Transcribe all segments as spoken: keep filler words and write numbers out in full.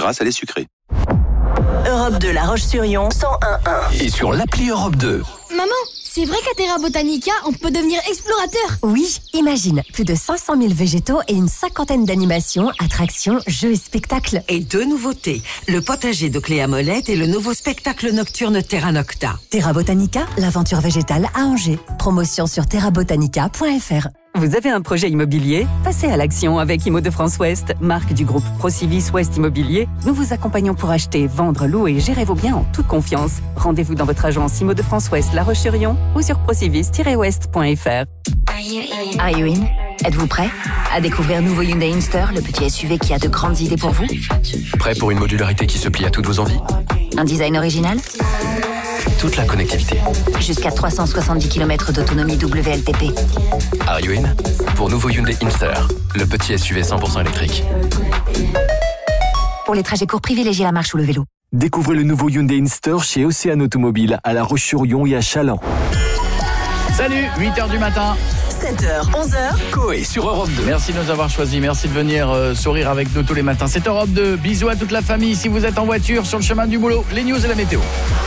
grâce à lait sucré. Europe deux, La Roche-sur-Yon, cent un virgule un. Et sur l'appli Europe deux. Maman, c'est vrai qu'à Terra Botanica, on peut devenir explorateur? Oui, imagine, plus de cinq cent mille végétaux et une cinquantaine d'animations, attractions, jeux et spectacles. Et deux nouveautés, le potager de Cléa Molette et le nouveau spectacle nocturne Terra Nocta. Terra Botanica, l'aventure végétale à Angers. Promotion sur terra botanica point f r. Vous avez un projet immobilier? Passez à l'action avec Immo de France Ouest, marque du groupe Procivis Ouest Immobilier. Nous vous accompagnons pour acheter, vendre, louer et gérer vos biens en toute confiance. Rendez-vous dans votre agence Immo de France Ouest La Roche-sur-Yon ou sur procivis tiret ouest point f r. Are you in? Êtes-vous prêt à découvrir le nouveau Hyundai Inster, le petit S U V qui a de grandes idées pour vous? Prêt pour une modularité qui se plie à toutes vos envies? Un design original? Toute la connectivité. Jusqu'à trois cent soixante-dix kilomètres d'autonomie W L T P. Are you in? Pour nouveau Hyundai Inster, le petit S U V cent pour cent électrique. Pour les trajets courts, privilégiez la marche ou le vélo. Découvrez le nouveau Hyundai Inster chez Océane Automobile à La Roche-sur-Yon et à Chaland. Salut, huit heures du matin. sept heures, onze heures. Coé sur Europe deux. Merci de nous avoir choisis, merci de venir euh, sourire avec nous tous les matins. C'est Europe deux, bisous à toute la famille. Si vous êtes en voiture, sur le chemin du boulot, les news et la météo.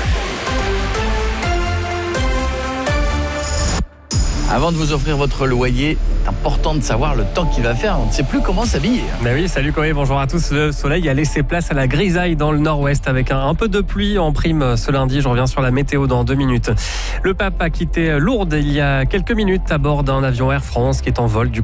Avant de vous offrir votre loyer, c'est important de savoir le temps qu'il va faire. On ne sait plus comment s'habiller. Mais oui, salut Coé, bonjour à tous. Le soleil a laissé place à la grisaille dans le nord-ouest avec un, un peu de pluie en prime ce lundi. Je reviens sur la météo dans deux minutes. Le pape a quitté Lourdes il y a quelques minutes à bord d'un avion Air France qui est en vol du